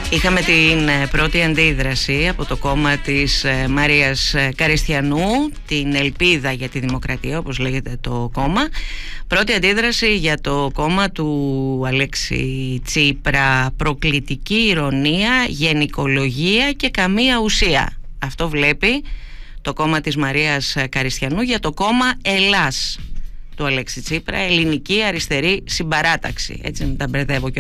Είχαμε την πρώτη αντίδραση από το κόμμα της Μαρίας Καριστιανού, την Ελπίδα για τη Δημοκρατία, όπως λέγεται το κόμμα. Πρώτη αντίδραση για το κόμμα του Αλέξη Τσίπρα: προκλητική ηρωνία, γενικολογία και καμία ουσία. Αυτό βλέπει το κόμμα της Μαρίας Καριστιανού για το κόμμα Ελλάς του Αλέξη Τσίπρα, Ελληνική Αριστερή Συμπαράταξη. Έτσι μην τα μπερδεύω.